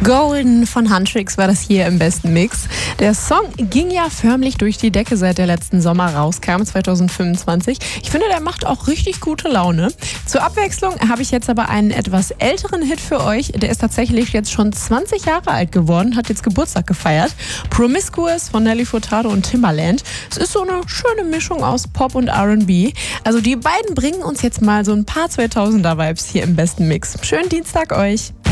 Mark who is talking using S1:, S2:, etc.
S1: Golden von Huntrix war das hier im besten Mix. Der Song ging ja förmlich durch die Decke, seit der letzten Sommer rauskam, 2025. Ich finde, der macht auch richtig gute Laune. Zur Abwechslung habe ich jetzt aber einen etwas älteren Hit für euch. Der ist tatsächlich jetzt schon 20 Jahre alt geworden, hat jetzt Geburtstag gefeiert. Promiscuous von Nelly Furtado und Timbaland. Es ist so eine schöne Mischung aus Pop und R&B. Also die beiden bringen uns jetzt mal so ein paar 2000er-Vibes hier im besten Mix. Schönen Dienstag euch!